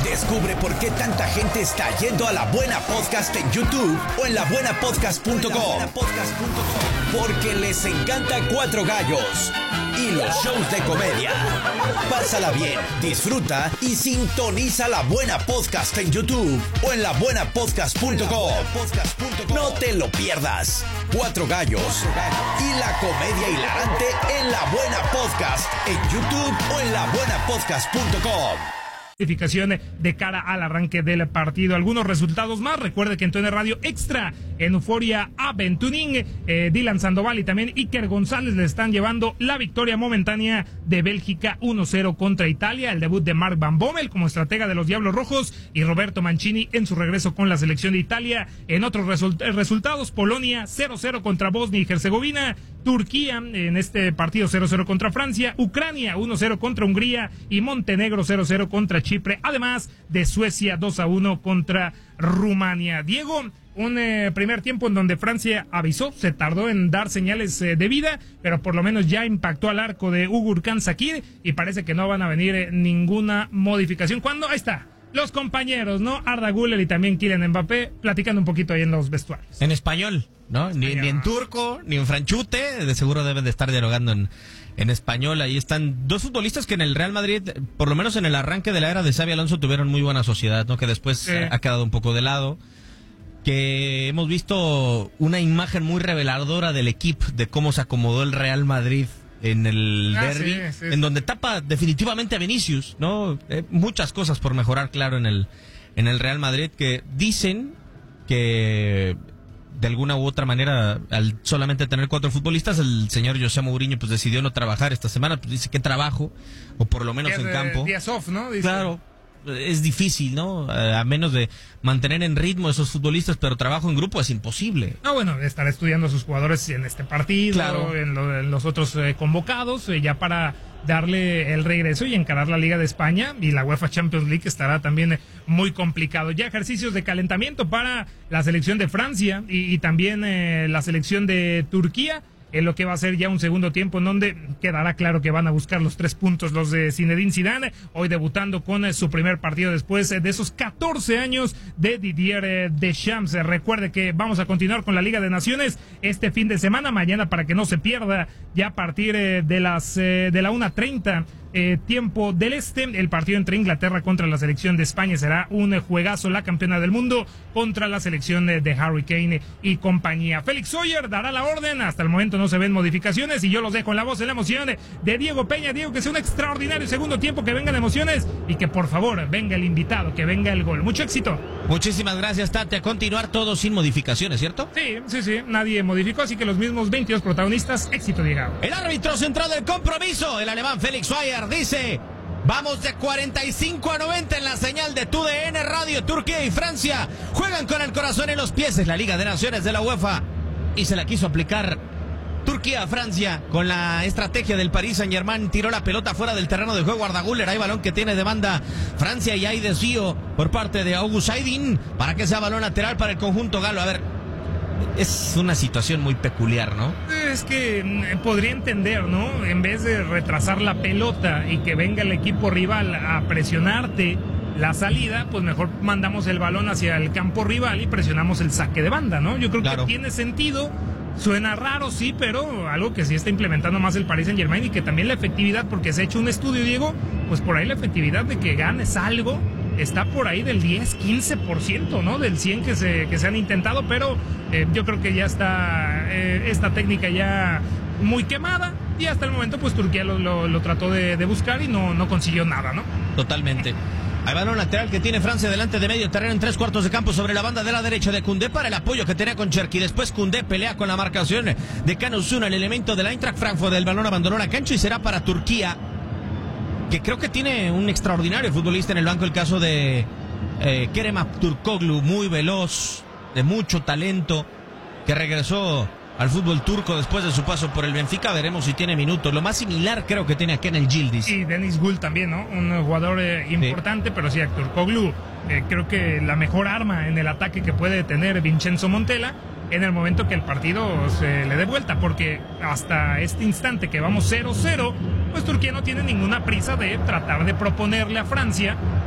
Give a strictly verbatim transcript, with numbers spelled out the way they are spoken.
Descubre por qué tanta gente está yendo a La Buena Podcast en YouTube o en la buena podcast punto com. Porque les encanta Cuatro Gallos y los shows de comedia. Pásala bien, disfruta y sintoniza La Buena Podcast en YouTube o en la buena podcast punto com. No te lo pierdas. Cuatro Gallos y la comedia hilarante en La Buena Podcast en YouTube o en la buena podcast punto com. De cara al arranque del partido. Algunos resultados más. Recuerde que en T N Radio Extra, en Euforia App, en Tuning, eh, Dylan Sandoval y también Iker González le están llevando la victoria momentánea de Bélgica uno cero contra Italia. El debut de Mark Van Bommel como estratega de los Diablos Rojos y Roberto Mancini en su regreso con la selección de Italia. En otros result- resultados, Polonia cero cero contra Bosnia y Herzegovina. Turquía en este partido cero cero contra Francia. Ucrania uno cero contra Hungría y Montenegro cero cero contra Chipre, además de Suecia dos a uno contra Rumania. Diego, un eh, primer tiempo en donde Francia avisó, se tardó en dar señales eh, de vida, pero por lo menos ya impactó al arco de Ugur Can Sakir y parece que no van a venir eh, ninguna modificación. ¿Cuándo? Ahí está. Los compañeros, ¿no? Arda Güler y también Kylian Mbappé platicando un poquito ahí en los vestuarios. En español, ¿no? Ni, ni en turco, ni en franchute, de seguro deben de estar dialogando en, en español. Ahí están dos futbolistas que en el Real Madrid, por lo menos en el arranque de la era de Xabi Alonso, tuvieron muy buena sociedad, ¿no? Que después Sí. ha quedado un poco de lado. Que hemos visto una imagen muy reveladora del equipo, de cómo se acomodó el Real Madrid en el Ah, derbi, sí, sí, en sí. donde tapa definitivamente a Vinicius, ¿no? Eh, muchas cosas por mejorar, claro, en el en el Real Madrid, que dicen que de alguna u otra manera, al solamente tener cuatro futbolistas, el señor José Mourinho pues decidió no trabajar esta semana. Pues dice que trabajo, o por lo menos Que es, en eh, campo. días off, ¿no? Dice. Claro, es difícil, ¿no? A menos de mantener en ritmo esos futbolistas, pero trabajo en grupo es imposible. No, bueno, estará estudiando a sus jugadores en este partido, Claro. en, lo- en los otros eh, convocados, eh, ya para darle el regreso y encarar la Liga de España, y la UEFA Champions League estará también eh, muy complicado. Ya ejercicios de calentamiento para la selección de Francia y, y también eh, la selección de Turquía, en lo que va a ser ya un segundo tiempo en donde quedará claro que van a buscar los tres puntos los de Zinedine Zidane, hoy debutando con eh, su primer partido después eh, de esos catorce años de Didier eh, Deschamps. Eh, Recuerde que vamos a continuar con la Liga de Naciones este fin de semana, mañana para que no se pierda, ya a partir eh, de las eh, de la una treinta eh, tiempo del este, el partido entre Inglaterra contra la selección de España. Será un eh, juegazo, la campeona del mundo contra la selección eh, de Harry Kane y compañía. Félix Sawyer dará la orden, hasta el momento no se ven modificaciones y yo los dejo en la voz, en la emoción de, de Diego Peña. Diego, que sea un extraordinario segundo tiempo, que vengan emociones y que por favor venga el invitado, que venga el gol. Mucho éxito. Muchísimas gracias, Tati. A continuar todo sin modificaciones, ¿cierto? Sí, sí, sí, nadie modificó, así que los mismos veintidós protagonistas, éxito, Diego. El árbitro central del compromiso, el alemán Félix Sawyer, dice: vamos de cuarenta y cinco a noventa en la señal de T U D N Radio. Turquía y Francia juegan con el corazón en los pies. Es la Liga de Naciones de la UEFA y se la quiso aplicar Turquía a Francia con la estrategia del Paris Saint-Germain. Tiró la pelota fuera del terreno de juego Arda Güler. Hay balón que tiene de banda Francia y hay desvío por parte de August Aydin para que sea balón lateral para el conjunto galo. A ver, es una situación muy peculiar, ¿no? Es que mm, podría entender, ¿no? En vez de retrasar la pelota y que venga el equipo rival a presionarte la salida, pues mejor mandamos el balón hacia el campo rival y presionamos el saque de banda, ¿no? Yo creo Claro. que tiene sentido. Suena raro, sí, pero algo que sí está implementando más el Paris Saint-Germain, y que también la efectividad, porque se ha hecho un estudio, Diego, pues por ahí la efectividad de que ganes algo está por ahí del diez, quince por ciento, ¿no? Del cien que se, que se han intentado, pero eh, yo creo que ya está eh, esta técnica ya muy quemada, y hasta el momento pues Turquía lo, lo, lo trató de, de buscar y no, no consiguió nada, ¿no? Totalmente. Hay balón lateral que tiene Francia delante de medio terreno en tres cuartos de campo sobre la banda de la derecha de Koundé para el apoyo que tenía con Cherki. Después Koundé pelea con la marcación de Can Uzun, el elemento del Eintracht Frankfurt. El balón abandonó la cancha y será para Turquía, que creo que tiene un extraordinario futbolista en el banco, el caso de eh, Kerem Aktürkoğlu, muy veloz, de mucho talento, que regresó al fútbol turco después de su paso por el Benfica. Veremos si tiene minutos. Lo más similar creo que tiene a Kenan Yildiz. Y Dennis Gould también, ¿no? Un jugador eh, importante, sí. Pero sí, Aktürkoğlu, eh, creo que la mejor arma en el ataque que puede tener Vincenzo Montella en el momento que el partido se le dé vuelta, porque hasta este instante que vamos cero cero, pues Turquía no tiene ninguna prisa de tratar de proponerle a Francia